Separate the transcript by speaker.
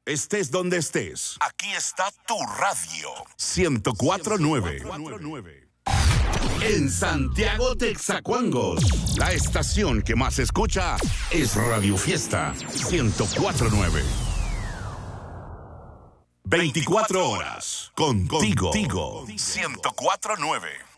Speaker 1: Estés donde estés. Aquí está tu radio. 104.9. En Santiago, Texacuangos. La estación que más se escucha es Radio Fiesta 104.9. 24 horas. Contigo. 104.9.